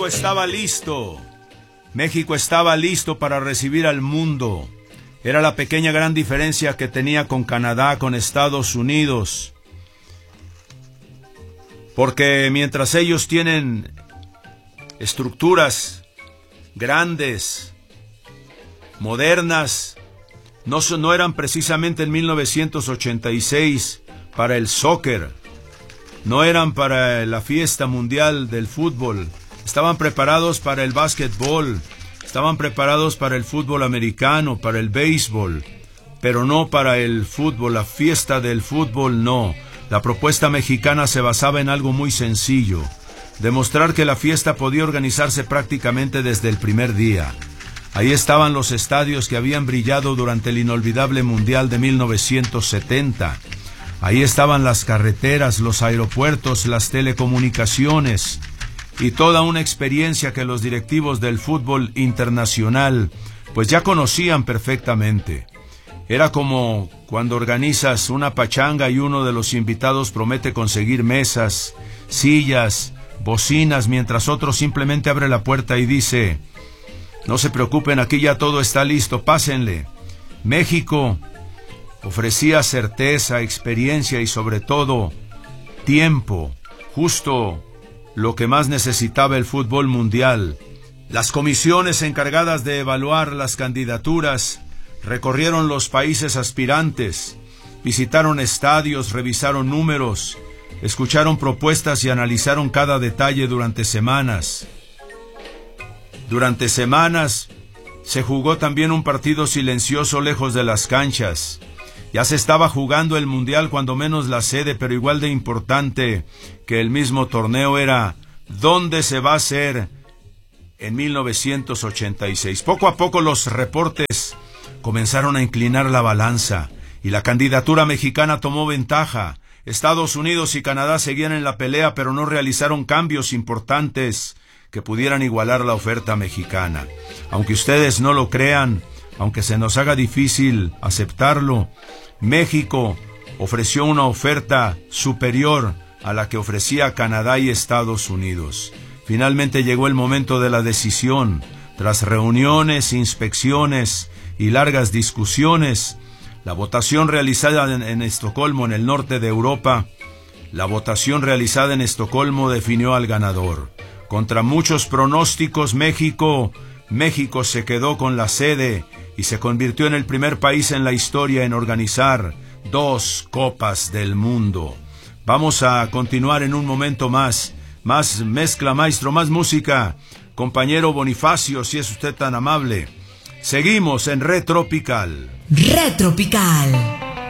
México estaba listo. México estaba listo para recibir al mundo. Era la pequeña gran diferencia que tenía con Canadá, con Estados Unidos. Porque mientras ellos tienen estructuras grandes, modernas, no eran precisamente en 1986 para el soccer, no eran para la fiesta mundial del fútbol, estaban preparados para el básquetbol, estaban preparados para el fútbol americano, para el béisbol, pero no para el fútbol, la fiesta del fútbol no. La propuesta mexicana se basaba en algo muy sencillo: demostrar que la fiesta podía organizarse prácticamente desde el primer día. Ahí estaban los estadios que habían brillado durante el inolvidable Mundial de 1970. Ahí estaban las carreteras, los aeropuertos, las telecomunicaciones y toda una experiencia que los directivos del fútbol internacional pues ya conocían perfectamente. Era como cuando organizas una pachanga y uno de los invitados promete conseguir mesas, sillas, bocinas, mientras otro simplemente abre la puerta y dice: no se preocupen, aquí ya todo está listo, pásenle. México ofrecía certeza, experiencia y sobre todo tiempo, justo lo que más necesitaba el fútbol mundial. Las comisiones encargadas de evaluar las candidaturas recorrieron los países aspirantes, visitaron estadios, revisaron números, escucharon propuestas y analizaron cada detalle durante semanas. Durante semanas se jugó también un partido silencioso lejos de las canchas. Ya se estaba jugando el Mundial, cuando menos la sede, pero igual de importante que el mismo torneo era ¿dónde se va a hacer en 1986? Poco a poco los reportes comenzaron a inclinar la balanza y la candidatura mexicana tomó ventaja. Estados Unidos y Canadá seguían en la pelea, pero no realizaron cambios importantes que pudieran igualar la oferta mexicana. Aunque ustedes no lo crean, aunque se nos haga difícil aceptarlo, México ofreció una oferta superior a la que ofrecía Canadá y Estados Unidos. Finalmente llegó el momento de la decisión. Tras reuniones, inspecciones y largas discusiones, la votación realizada en Estocolmo, en el norte de Europa, definió al ganador. Contra muchos pronósticos, México se quedó con la sede y se convirtió en el primer país en la historia en organizar 2 Copas del Mundo. Vamos a continuar en un momento más. Más mezcla, maestro, más música. Compañero Bonifacio, si es usted tan amable. Seguimos en Retropical. Retropical.